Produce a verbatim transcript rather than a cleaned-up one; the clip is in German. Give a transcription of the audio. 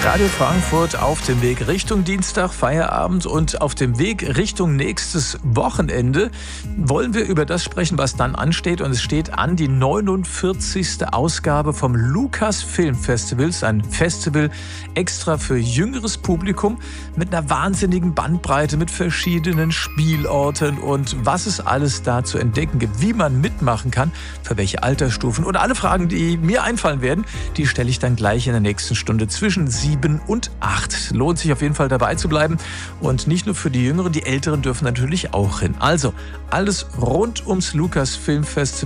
Radio Frankfurt auf dem Weg Richtung Dienstag, Feierabend und auf dem Weg Richtung nächstes Wochenende wollen wir über das sprechen, was dann ansteht. Und es steht an die neunundvierzigste Ausgabe vom Lukas Film Festivals, ein Festival extra für jüngeres Publikum mit einer wahnsinnigen Bandbreite, mit verschiedenen Spielorten und was es alles da zu entdecken gibt, wie man mitmachen kann, für welche Altersstufen und alle Fragen, die mir einfallen werden, die stelle ich dann gleich in der nächsten Stunde zwischen sieben und acht. Lohnt sich auf jeden Fall dabei zu bleiben. Und nicht nur für die Jüngeren, die Älteren dürfen natürlich auch hin. Also alles rund ums Lukas Film Festival.